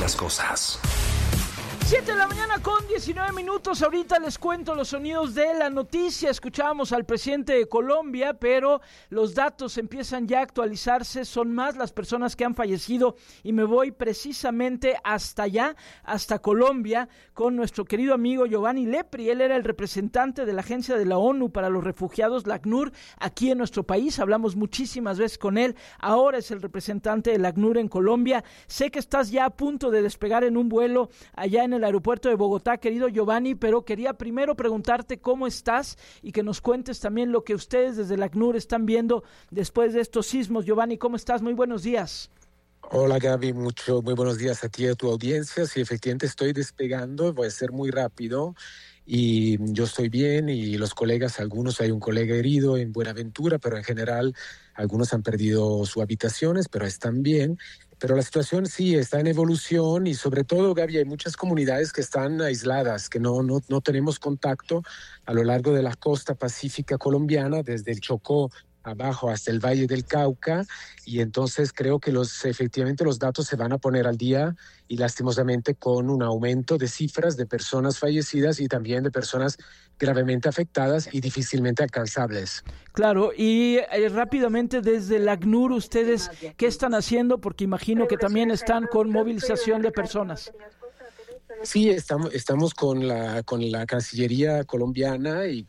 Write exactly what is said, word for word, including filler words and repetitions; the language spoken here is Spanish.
las cosas. siete de la mañana con diecinueve minutos. Ahorita les cuento los sonidos de la noticia. Escuchábamos al presidente de Colombia, pero los datos empiezan ya a actualizarse. Son más las personas que han fallecido y me voy precisamente hasta allá, hasta Colombia, con nuestro querido amigo Giovanni Lepri. Él era el representante de la Agencia de la ONU para los Refugiados, la ACNUR, aquí en nuestro país. Hablamos muchísimas veces con él. Ahora es el representante de la ACNUR en Colombia. Sé que estás ya a punto de despegar en un vuelo allá en el aeropuerto de Bogotá, querido Giovanni, pero quería primero preguntarte cómo estás y que nos cuentes también lo que ustedes desde la ACNUR están viendo después de estos sismos. Giovanni, ¿cómo estás? Muy buenos días. Hola Gaby, mucho, muy buenos días a ti y a tu audiencia. Sí, efectivamente estoy despegando, voy a ser muy rápido y yo estoy bien y los colegas, algunos, hay un colega herido en Buenaventura, pero en general algunos han perdido sus habitaciones, pero están bien. Pero la situación sí está en evolución y sobre todo, Gaby, hay muchas comunidades que están aisladas, que no, no, no tenemos contacto a lo largo de la costa pacífica colombiana, desde el Chocó abajo hasta el Valle del Cauca, y entonces creo que los efectivamente los datos se van a poner al día y lastimosamente con un aumento de cifras de personas fallecidas y también de personas gravemente afectadas y difícilmente alcanzables. Claro, y eh, rápidamente desde la ACNUR, ¿ustedes qué están haciendo? Porque imagino que también están con movilización de personas. Sí, estamos, estamos con la con la Cancillería colombiana y